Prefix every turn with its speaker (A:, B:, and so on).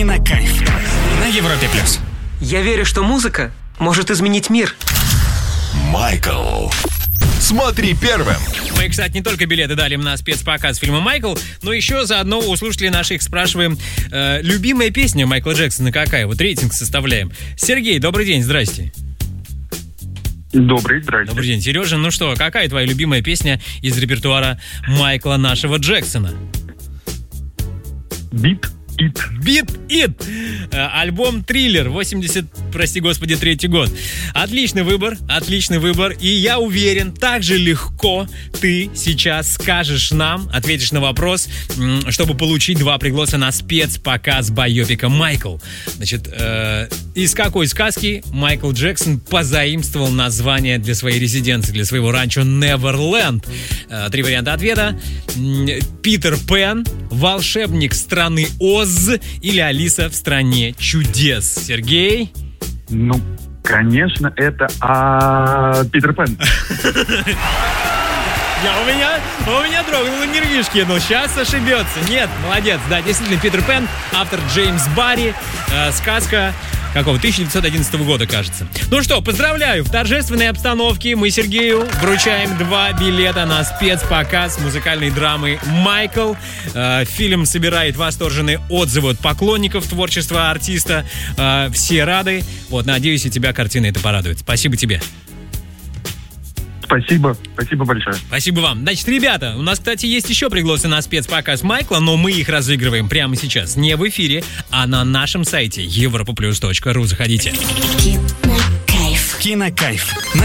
A: Кинокайф на Европе+.
B: Я верю, что музыка может изменить мир.
C: Майкл. Смотри первым.
D: Мы, кстати, не только билеты дали на спецпоказ фильма «Майкл», но еще заодно у слушателей наших спрашиваем, любимая песня Майкла Джексона какая? Вот рейтинг составляем. Сергей, добрый день, здрасте.
E: Добрый
D: день, Сережа. Ну что, какая твоя любимая песня из репертуара Майкла нашего Джексона?
E: Beat It.
D: Альбом «Триллер», 83-й год. Отличный выбор. И я уверен, так же легко ты сейчас скажешь нам, ответишь на вопрос, чтобы получить 2 пригласа на спецпоказ байопика «Майкл». Значит, из какой сказки Майкл Джексон позаимствовал название для своей резиденции, для своего ранчо «Неверленд»? 3 варианта ответа. Питер Пен, волшебник страны Оз или Алиса в стране чудес. Сергей?
E: Ну, конечно, это Питер Пен.
D: У меня дрогнуло нервишки, но сейчас ошибется. Нет, молодец. Да, действительно, Питер Пен, автор Джеймс Барри, сказка какого 1911 года, кажется. Ну что, поздравляю! В торжественной обстановке мы Сергею вручаем 2 билета на спецпоказ музыкальной драмы «Майкл». Фильм собирает восторженные отзывы от поклонников творчества артиста. Все рады. Вот, надеюсь, и тебя картина это порадует. Спасибо тебе.
E: Спасибо большое.
D: Спасибо вам. Значит, ребята, у нас, кстати, есть еще пригласы на спецпоказ Майкла, но мы их разыгрываем прямо сейчас. Не в эфире, а на нашем сайте europaplus.ru. Заходите.
A: Кинокайф на